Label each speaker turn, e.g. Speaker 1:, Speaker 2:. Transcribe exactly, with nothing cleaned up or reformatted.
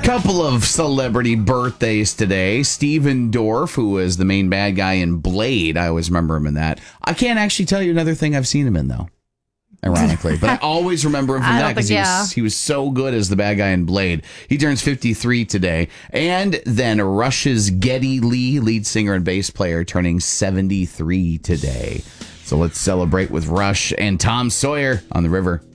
Speaker 1: Couple of celebrity birthdays today. Steven Dorff, who was the main bad guy in Blade. I always remember him in that. I can't actually tell you another thing I've seen him in, though. Ironically. But I always remember him from that because he, yeah. he was so good as the bad guy in Blade. He turns fifty-three today. And then Rush's Geddy Lee, lead singer and bass player, turning seventy-three today. So let's celebrate with Rush and Tom Sawyer on the river.